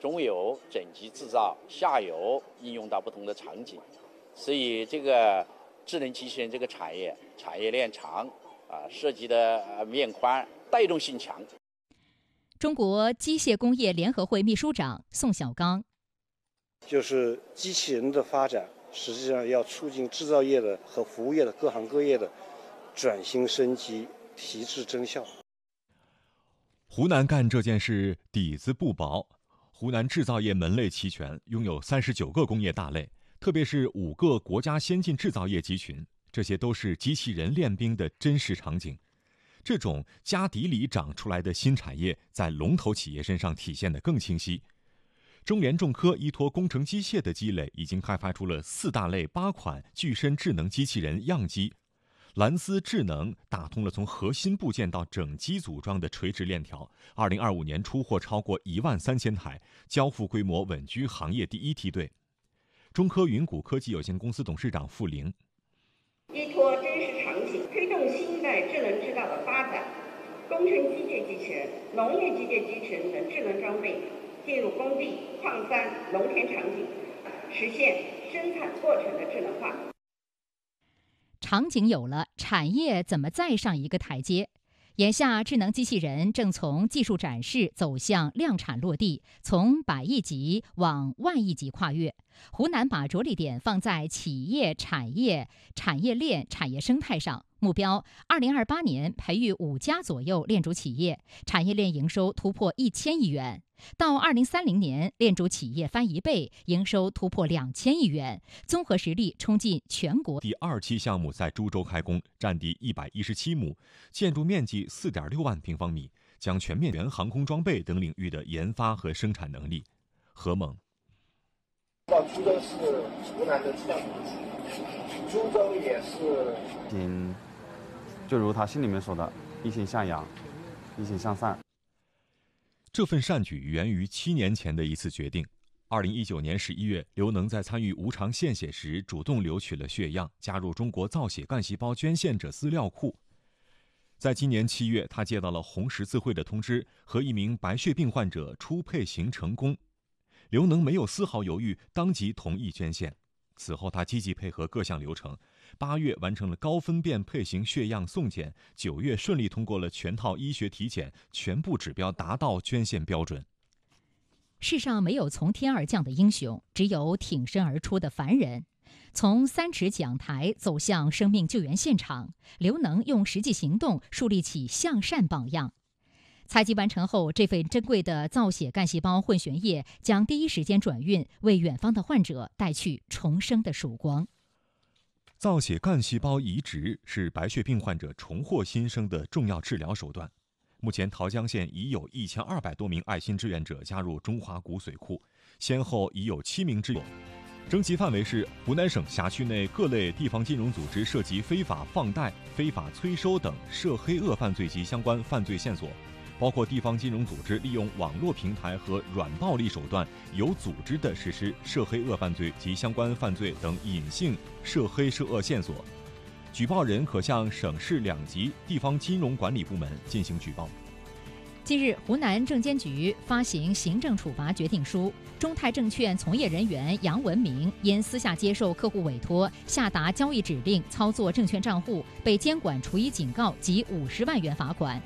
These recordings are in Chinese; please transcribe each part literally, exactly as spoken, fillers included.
中游整机制造，下游应用到不同的场景。所以这个智能机器人这个产业产业链长啊，涉及的面宽，带动性强。 中国机械工业联合会秘书长宋小刚， 就是机器人的发展，实际上要促进制造业的和服务业的各行各业的转型升级，提质增效。 湖南干这件事底子不薄，湖南制造业门类齐全，拥有三十九个工业大类，特别是五个国家先进制造业集群，这些都是机器人练兵的真实场景。这种家底里长出来的新产业，在龙头企业身上体现得更清晰。中联重科依托工程机械的积累，已经开发出了四大类八款具身智能机器人样机。蓝思智能打通了从核心部件到整机组装的垂直链条，二零二五年出货超过一万三千台，交付规模稳居行业第一梯队。中科云谷科技有限公司董事长付玲， 依托真实场景，推动新一代智能制造的发展，工程机械机器人、农业机械机器人等智能装备进入工地、矿山、农田场景，实现生产过程的智能化。 场景有了，产业怎么再上一个台阶？眼下，智能机器人正从技术展示走向量产落地，从百亿级往万亿级跨越。湖南把着力点放在企业、产业、产业链、产业生态上，目标二零二八年培育五家左右链主企业，产业链营收突破一千亿元。到二零三零年，链主企业翻一倍，营收突破两千亿元，综合实力冲进全国。 第二期项目在株洲开工，占地一百一十七亩，建筑面积四点六万平方米，将全面原航空装备等领域的研发和生产能力。何猛， 到株洲是湖南的制造中心，株洲也是， 嗯，就如他心里面说的，一心向阳，一心向善。 这份善举源于七年前的一次决定。二零一九年十一月，刘能在参与无偿献血时主动留取了血样，加入中国造血干细胞捐献者资料库。在今年七月，他接到了红十字会的通知，和一名白血病患者初配型成功。刘能没有丝毫犹豫，当即同意捐献。此后，他积极配合各项流程，八月完成了高分辨配型血样送检，九月顺利通过了全套医学体检，全部指标达到捐献标准。 世上没有从天而降的英雄，只有挺身而出的凡人。从三尺讲台走向生命救援现场，刘能用实际行动树立起向善榜样。采集完成后，这份珍贵的造血干细胞混悬液将第一时间转运，为远方的患者带去重生的曙光。 造血干细胞移植是白血病患者重获新生的重要治疗手段。目前，桃江县已有一千二百多名爱心志愿者加入中华骨髓库，先后已有七名志愿者。征集范围是湖南省辖区内各类地方金融组织涉及非法放贷、非法催收等涉黑恶犯罪及相关犯罪线索。包括地方金融组织利用网络平台和软暴力手段，有组织地实施涉黑恶犯罪及相关犯罪等隐性涉黑涉恶线索。举报人可向省市两级地方金融管理部门进行举报。 近日，湖南证监局发行行政处罚决定书，中泰证券从业人员杨文明因私下接受客户委托，下达交易指令，操作证券账户，被监管处以警告及五十万元罚款。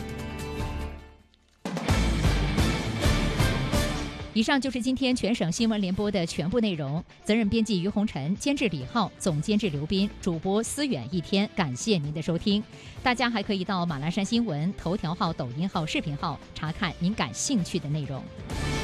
以上就是今天全省新闻联播的全部内容。责任编辑于红尘，监制李浩，总监制刘斌，主播思远一天。感谢您的收听。大家还可以到马栏山新闻头条号、抖音号、视频号查看您感兴趣的内容。